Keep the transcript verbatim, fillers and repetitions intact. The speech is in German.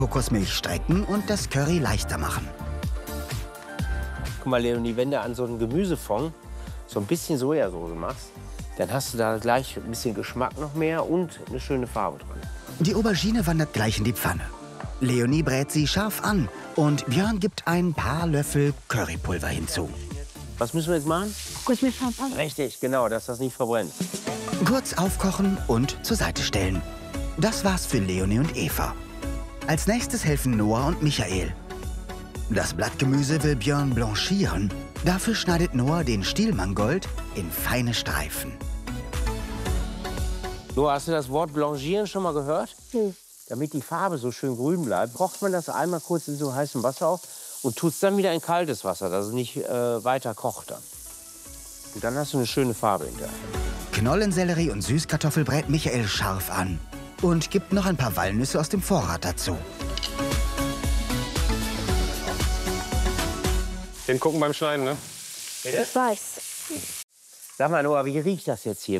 Kokosmilch strecken und das Curry leichter machen. Guck mal, Leonie, wenn du an so einen Gemüsefond so ein bisschen Sojasauce machst, dann hast du da gleich ein bisschen Geschmack noch mehr und eine schöne Farbe drin. Die Aubergine wandert gleich in die Pfanne. Leonie brät sie scharf an und Björn gibt ein paar Löffel Currypulver hinzu. Was müssen wir jetzt machen? Kokosmilch verpassen. Richtig, genau, dass das nicht verbrennt. Kurz aufkochen und zur Seite stellen. Das war's für Leonie und Eva. Als nächstes helfen Noah und Michael. Das Blattgemüse will Björn blanchieren. Dafür schneidet Noah den Stielmangold in feine Streifen. Noah, hast du das Wort blanchieren schon mal gehört? Hm. Damit die Farbe so schön grün bleibt, kocht man das einmal kurz in so heißem Wasser auf und tut es dann wieder in kaltes Wasser, dass es nicht äh, weiter kocht dann. Und dann hast du eine schöne Farbe hinterher. Knollensellerie und Süßkartoffel brät Michael scharf an und gibt noch ein paar Walnüsse aus dem Vorrat dazu. Hingucken beim Schneiden, ne? Ich weiß. Sag mal, Noah, wie riecht das jetzt hier?